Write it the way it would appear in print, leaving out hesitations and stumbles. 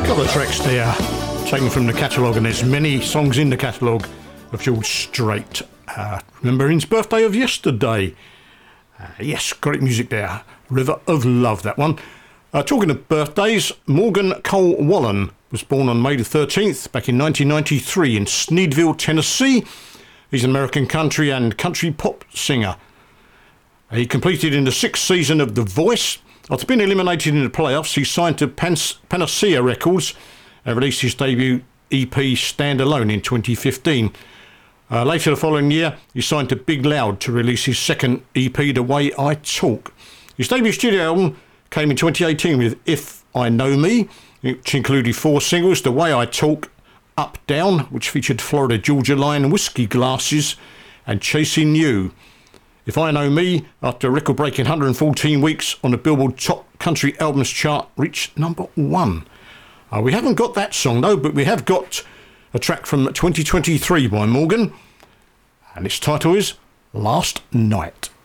Couple of tracks there taken from the catalogue, and there's many songs in the catalogue of George Strait. Remember his birthday of yesterday. Yes, great music there. River of Love, that one. Talking of birthdays, Morgan Cole Wallen was born on May the 13th back in 1993 in Sneedville, Tennessee. He's an American country and country pop singer. He competed in the 6th season of The Voice. After being eliminated in the playoffs, he signed to Panacea Records and released his debut EP Stand Alone in 2015. Later the following year, he signed to Big Loud to release his second EP, The Way I Talk. His debut studio album came in 2018 with If I Know Me, which included 4 singles, The Way I Talk, Up Down, which featured Florida Georgia Line, Whiskey Glasses, and Chasing You. If I Know Me, after a record-breaking 114 weeks on the Billboard Top Country Albums chart, reached number 1. We haven't got that song though, but we have got a track from 2023 by Morgan, and its title is Last Night.